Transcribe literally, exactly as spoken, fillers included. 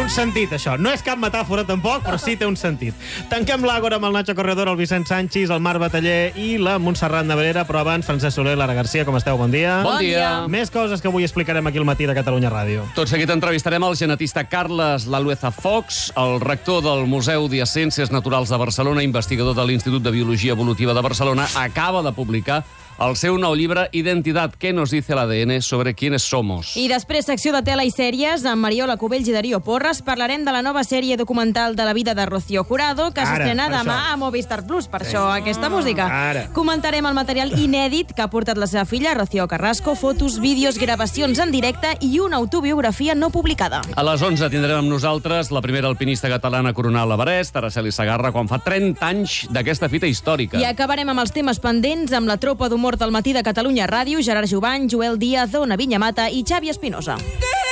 un sentit, això. No és cap metàfora, tampoc, però sí té un sentit. Tanquem l'Àgora amb el Nacho Corredor, el Vicent Sanchis, el Marc Bataller i la Montserrat Navarrera, però abans, Francesc Soler, Lara Garcia, com esteu? Bon dia. Bon dia. Més coses que avui explicarem aquí al matí de Catalunya Ràdio. Tot seguit entrevistarem el genetista Carles Lalueza Fox, el rector del Museu de Ciències Naturals de Barcelona, investigador de l'Institut de Biologia Evolutiva de Barcelona, acaba de publicar el seu nou llibre Identitat, què nos dice el A D N sobre quiénes somos. I després, secció de tela i sèries, amb Mariola Cubells i Darío Porras, parlarem de la nova sèrie documental de la vida de Rocío Jurado, que s'estrena demà això. a Movistar Plus. Per sí. això, aquesta música. Ara. Comentarem el material inèdit que ha portat la seva filla, Rocío Carrasco, fotos, vídeos, gravacions en directe i una autobiografia no publicada. A les onze tindrem amb nosaltres la primera alpinista catalana coronal a l'Everest, Araceli Sagarra, quan fa trenta anys d'aquesta fita històrica. I acabarem amb els temes pendents amb la tropa d'humor del matí de Catalunya Ràdio, Gerard Jovany, Joel Díaz, Ona Vinyamata i Xavi Espinosa.